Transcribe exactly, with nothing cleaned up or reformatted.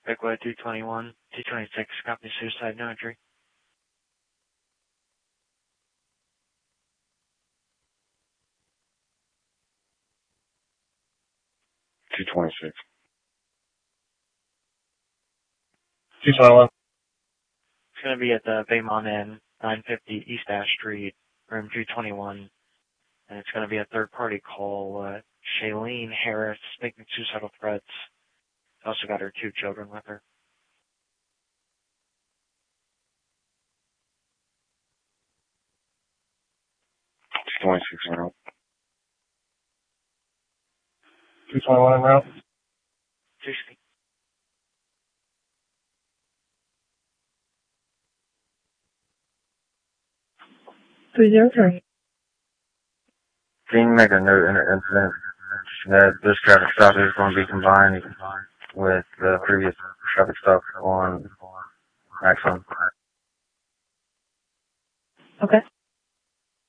Bigwood two twenty-one, two twenty-six, copy suicide, no injury. two twenty-six. two twenty-one. It's going to be at the Baymont Inn, nine fifty East Ash Street, room two twenty-one. And it's going to be a third-party call. Uh, Shailene Harris making suicidal threats. Also got her two children with her. two twenty-six en route. two twenty-one en route. two sixty. three zero three. Can you make a note in the incident that this traffic stop is going to be combined with the previous traffic stop on Maxim? Okay.